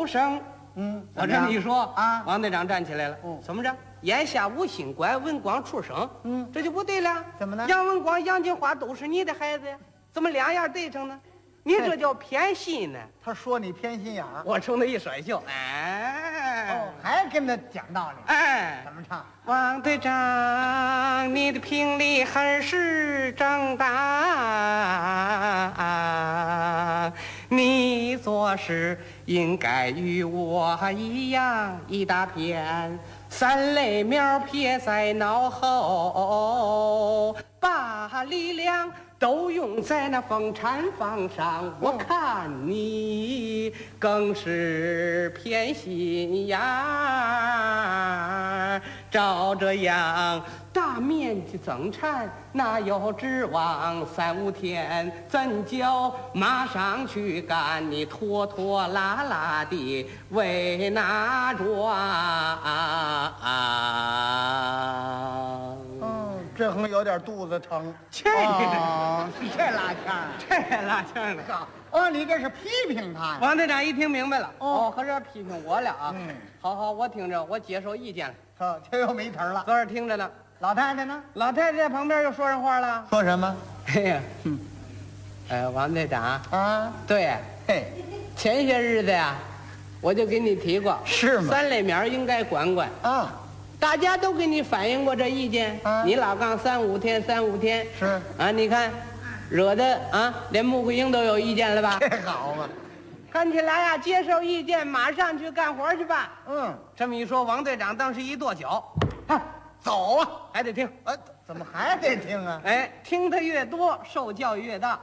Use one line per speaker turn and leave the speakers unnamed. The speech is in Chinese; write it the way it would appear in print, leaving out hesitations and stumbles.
出声。我这么一说
啊，
王队长站起来了。怎么着？眼下无心乖，文光出声。这就不对了。
怎么呢？
杨文光、杨金花都是你的孩子呀，怎么两样对上呢？你这叫偏心呢。
他说你偏心眼儿，
我冲他一甩袖，哎，
还跟他讲道理。
哎，
怎么唱？
王队长，你的评理还是正当，你做事应该与我一样，一大片三类苗撇在脑后，把力量都用在那风产房上。我看你更是偏心眼儿，照这样大面积增产，哪有指望3、5天怎就马上去干？你拖拖拉拉的为哪桩？
这横有点肚子疼。
这
是这拉腔，
这拉腔的。
你这是批评他呀？
王队长一听明白了，合着批评我了啊！好，我听着，我接受意见了。
这又没词儿了。
昨儿听着呢，
老太太呢？
老太太在旁边又说上话了。
说什么？
哎呀，王队长
啊，
对，
嘿，
前些日子呀，我就给你提过，
是吗
3类苗应该管管。
啊，
大家都给你反映过这意见，你老杠3、5天，3、5天
是
啊，你看，惹得啊，连穆桂英都有意见了吧？
这好嘛。
看起来呀，接受意见，马上去干活去吧。这么一说，王队长当时一跺脚，
走啊！
还得听。
怎么还得听啊？
哎，听他越多，受教育越大。